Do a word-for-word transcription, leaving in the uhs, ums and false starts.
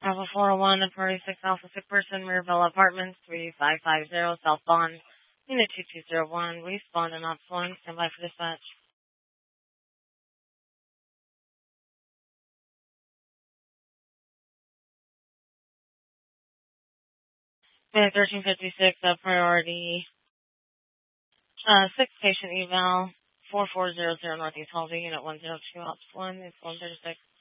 Alpha four oh one and forty-six Alpha Sick Person, Mirabella Apartments, three five five zero South Bond, Unit two two zero one, respond and ops one, stand by for dispatch. Unit thirteen fifty-six, uh, priority, uh, six patient eval, four four zero zero Northeast Halsey, Unit one zero two Ops one, it's one thirty-six.